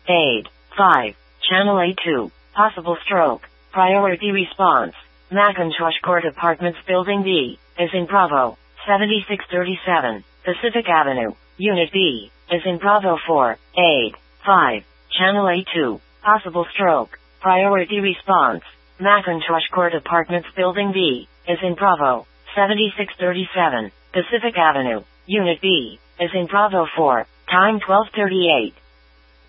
Aid. 5. Channel A2. Possible stroke. Priority response. Macintosh Court Apartments Building B, is in Bravo, 7637, Pacific Avenue, Unit B, is in Bravo 4, Aid. 5. Channel A2. Possible stroke. Priority response. Macintosh Court Apartments Building B, is in Bravo, 7637, Pacific Avenue, Unit B, is in Bravo 4, time 12:38.